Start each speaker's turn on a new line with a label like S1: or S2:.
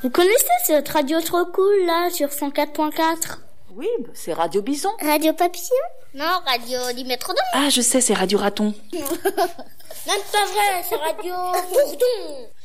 S1: Vous connaissez cette radio trop cool là sur 104.4?
S2: Oui, c'est Radio Bison.
S1: Radio Papillon? Non, Radio du Métrodome.
S2: Ah, je sais, c'est Radio Raton.
S1: Non, c'est pas vrai, c'est Radio Bourdon.